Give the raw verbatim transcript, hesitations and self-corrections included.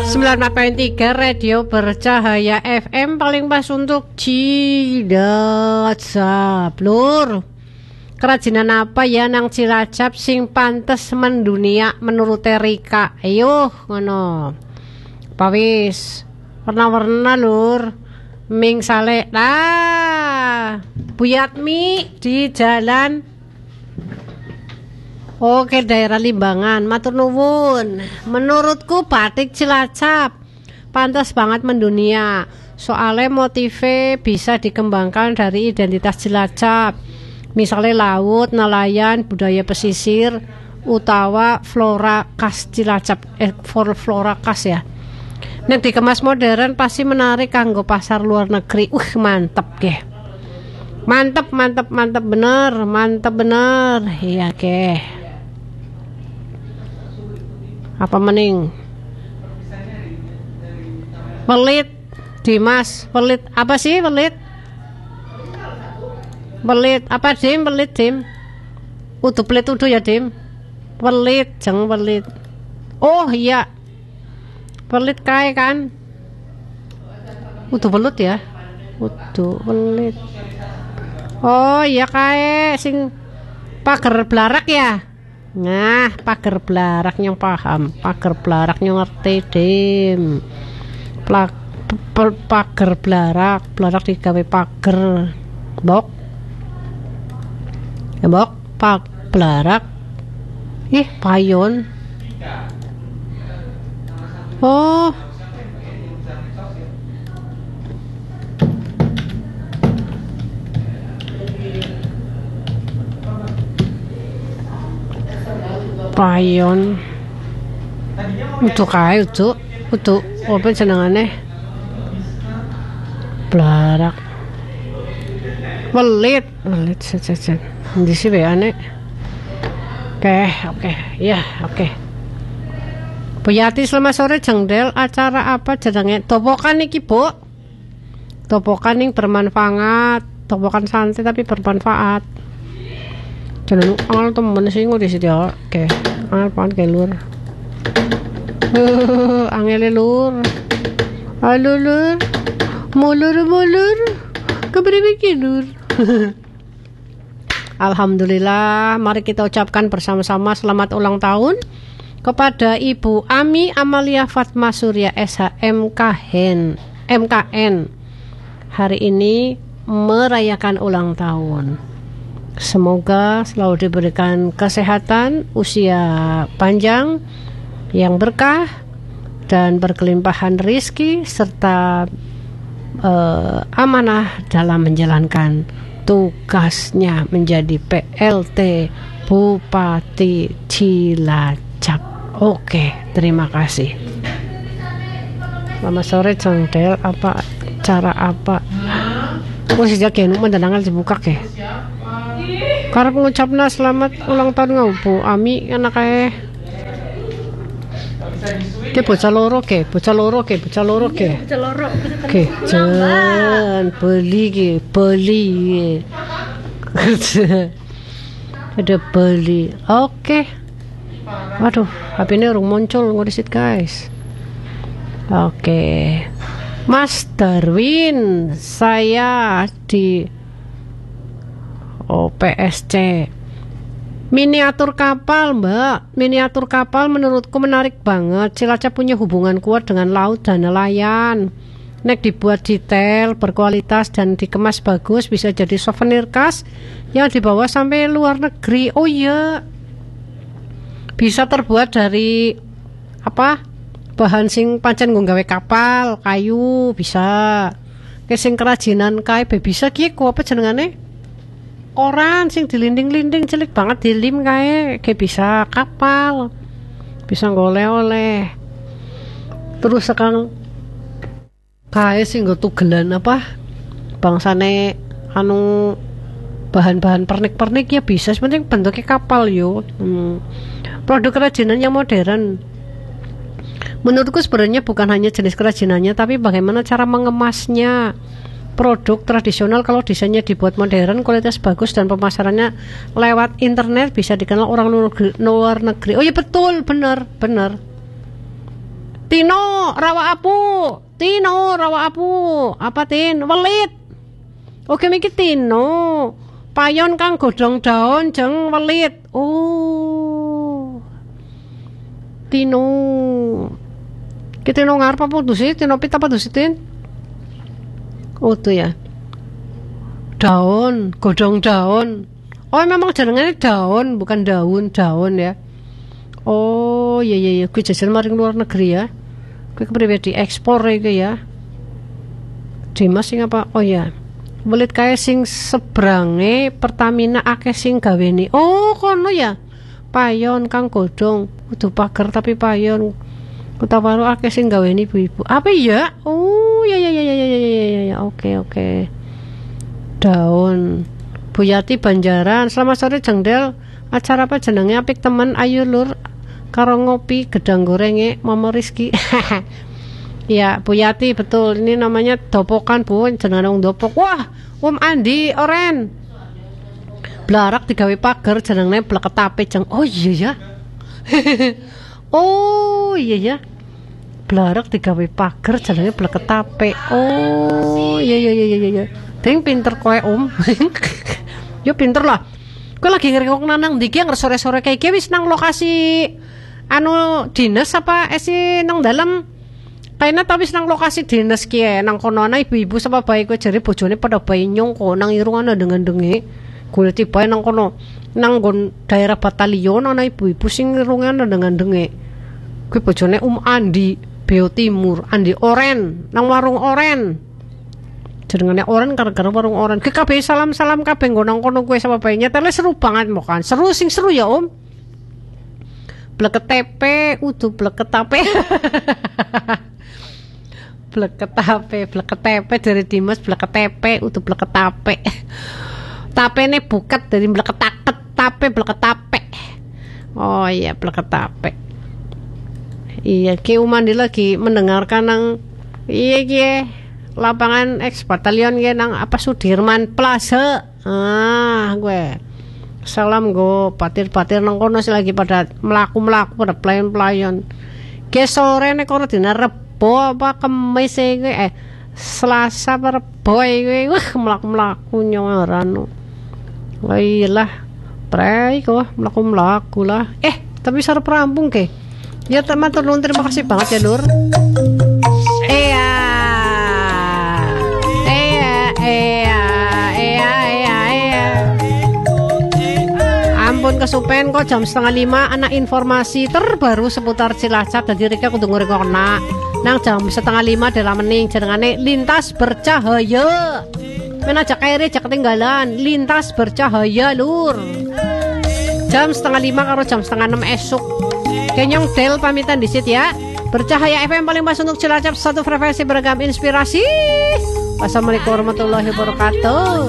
sembilan puluh empat koma tiga Radio Bercahaya F M paling pas untuk Cilacap lur. Kerajinan apa ya nang Cilacap sing pantes mendunia menurut Rika? Ayo ngono. Pawis warna-warna lur. Ming Saleh lah. Buyatmi di jalan Oke, daerah Limbangan. Matur nuwun. Menurutku batik Cilacap pantas banget mendunia. Soalnya motifnya bisa dikembangkan dari identitas Cilacap. Misalnya laut, nelayan, budaya pesisir, utawa flora khas Cilacap. Eh, flora khas ya. Nek dikemas modern pasti menarik kanggo pasar luar negeri. Uh, mantep ke. Mantep, mantep, mantep bener, mantep bener. Iya ke. Apa mening? Pelit, Dimas, pelit apa sih pelit? Pelit apa Dim? Pelit Dim? Udah pelit udah ya Dim? Pelit, jangan pelit. Oh iya, pelit kae kan? Udah pelit ya? Udah pelit. Oh iya kae sing pager blarak ya? Nah, pager blarak yang paham, pager blarak yang ngerti dim. Plak, pager blarak, blarak digawe pager. Bok. Ya bok, pak blarak. Ih, payon. Oh. Payon untuk kae untuk untuk apa jenengane blarak welit welit sejen ndi sih beane oke oke ya oke Bu Yati selamat sore jengdel acara apa jenenge topokan iki Bu topokan yang bermanfaat topokan santai tapi bermanfaat jangan angel temen sih ngudi sih dia oke angel pan kayak lur uh, angel lur halo lur mulur mulur keberi bikin lur Alhamdulillah mari kita ucapkan bersama-sama selamat ulang tahun kepada Ibu Ami Amalia Fatma Surya S H M K N M K N hari ini merayakan ulang tahun. Semoga selalu diberikan kesehatan, usia panjang yang berkah dan berkelimpahan rizki serta uh, amanah dalam menjalankan tugasnya menjadi P L T Bupati Cilacap. Oke, terima kasih. Selamat sore Jengdel, apa cara apa? Oh sejak ya mendadangan dibuka ke. Karena pengucapnya selamat ulang tahun ngau Bu Ami anak kae. Ke bocah loro ke, bocah loro ke, bocah loro ke. Bocah loro. Oke, jangan beli ke, beli. Ada beli. Oke. Waduh, H P-nya urung muncul ngurisit guys. Oke. Mas Darwin, saya di O P S C miniatur kapal mbak miniatur kapal menurutku menarik banget. Cilacap punya hubungan kuat dengan laut dan nelayan. Nek dibuat detail, berkualitas dan dikemas bagus bisa jadi souvenir khas yang dibawa sampai luar negeri. Oh iya, bisa terbuat dari apa bahan sing pancen nggo gawe kapal kayu bisa ke sing kerajinan kae bisa ki ku apa jenengane koran sing dilinding-linding cilik banget dilim kae kayak bisa kapal bisa ngoleh-oleh terus sekarang kae sing nggo tugelan apa bangsane anu bahan-bahan pernik-pernik ya bisa sebenarnya bentuknya kapal yo hmm. Produk kerajinan yang modern menurutku sebenarnya bukan hanya jenis kerajinannya tapi bagaimana cara mengemasnya. Produk tradisional kalau desainnya dibuat modern, kualitas bagus dan pemasarannya lewat internet bisa dikenal orang luar negeri. Oh ya betul, benar, benar. Tino rawa apu, Tino rawa apu, apa Tin? Welit. Oke miki Tino, payon kang godhong daun jeng welit. Oh, Tino, kita Tino ngarep apa tuh sih? Tino pita apa tuh sih Tin? Oh tuh ya, daun, godhong daun. Oh memang jenengane daun, bukan daun, daun ya. Oh iya iya iya, gue jajan maring luar negeri ya. Gue kepriwe diekspor iki ya. Dimas sing apa? Oh ya. Welit kae sing sebrange Pertamina akeh sing gaweni. Oh, kono ya. Payon kang godhong kudu pager tapi payon. Kutawaro akeh sing gaweni ibu-ibu. Apa ya? Oh, ya ya ya ya ya ya ya ya. Oke oke. Daun. Bu Yati Banjaran. Selamat sore Jeng Del. Acara apa jenenge apik temen ayo lur karo ngopi gedang gorenge Mama Rizky. Ya Bu Yati betul, ini namanya dopokan Bu, jenenge wong dopok. Wah Om Andi Oren blarak digawe pager jenenge bleketape jeng. Oh iya ya. Oh iya ya, blarak digawe pager jenenge bleketape. Oh iya iya iya iya iya. Ding pinter kowe Om. Yo pinter lah. Kowe lagi ngrengok nang ndi ki sore-sore kayak iki wis nang lokasi anu dinas apa esi nang dalem? Kayaknya tapi nang lokasi dinas ki nang kono ana ibu-ibu sama bayi kowe jare bojone pada bayi nyongko nang irung ana dengan-denge. Kuwi tibae nang kono nang nggon daerah batalion ana ibu-ibu sing irunge ana dengan-denge. Kuwi bojone Om Andi Beo Timur, Andi Oren nang warung Oren. Jenengane Oren gara-gara warung Oren. Ke kabeh salam-salam kabeh nggo nang kono kowe sama bayi nyetele seru banget mo kan. Seru sing seru ya Om. Bleketepe udu bleketape. Bleketape, bleketepe dari Dimas, bleketepe udu bleketape. Tapene buket dari bleketaket, tape bleketape. Oh iya bleketape. Iya, Ki Umandi lagi mendengarkan nang iya ki lapangan X Batalion ki nang apa Sudirman Plaza. Ah, gue. Salam go patir-patir nang kono sih lagi pada melaku-melaku pada pelayan-pelayan. Ke sore nek kono dina Rebo apa Kemis iki eh Selasa apa Rebo iki wah melaku-melaku nyorano. Wailah prei kok melaku-melaku lah. Eh, tapi sarep rampung ke. Ya teman turun terima kasih banget ya Nur. Iya. Iya, iya, iya, iya, iya. Ampun kesupen kok jam setengah lima anak informasi terbaru seputar Cilacap jadi Rika kudu ngurek-ngurek nang jam setengah lima dalam mening jenengane lintas bercahaya. Men aja kaire aja ketinggalan lintas bercahaya lur. Jam setengah lima karo jam setengah enam esuk. Kenyong Del pamitan disit ya. Bercahaya F M paling pas untuk Cilacap, satu frekuensi beragam inspirasi. Wassalamualaikum warahmatullahi wabarakatuh.